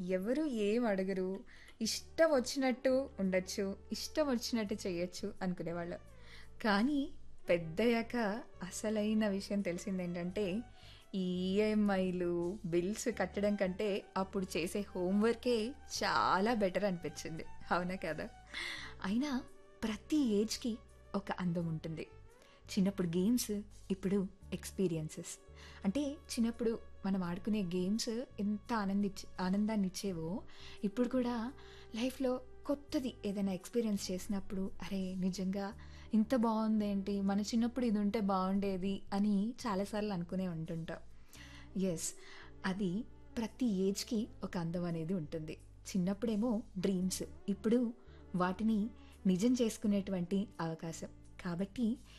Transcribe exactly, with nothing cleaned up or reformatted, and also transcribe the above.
ఎవరు ఏం అడగరు. ఇష్టం వచ్చినట్టు ఉండొచ్చు. ఇష్టం వచ్చినట్టు చేయొచ్చు అనుకునేవాళ్ళం. కానీ పెద్దయ్యాక అసలైన విషయం తెలిసిందేంటంటే, ఈ ఈఎంఐలు, బిల్స్ కట్టడం కంటే అప్పుడు చేసే హోంవర్కే చాలా బెటర్ అనిపించింది. అవునా కదా? అయినా ప్రతి ఏజ్‌కి ఒక అందం ఉంటుంది. చిన్నప్పుడు గేమ్స్, ఇప్పుడు ఎక్స్‌పీరియన్సెస్. అంటే చిన్నప్పుడు మనం ఆడుకునే గేమ్స్ ఎంత ఆనందించ్ ఆనందాన్నిచ్చేవో, ఇప్పుడు కూడా లైఫ్‌లో కొత్తది ఏదైనా ఎక్స్‌పీరియన్స్ చేసినప్పుడు, అరే! నిజంగా ఇంత బావుందేంటి? మన చిన్నప్పుడు ఇది ఉంటే బావుండేది అని చాలా సార్లు అనుకునే ఉంటుంటాం. యెస్. అది ప్రతి ఏజ్‌కి ఒక అందం అనేది ఉంటుంది. చిన్నప్పుడేమో డ్రీమ్స్. ఇప్పుడు వాటిని నిజం చేసుకునేటువంటి అవకాశం. కాబట్టి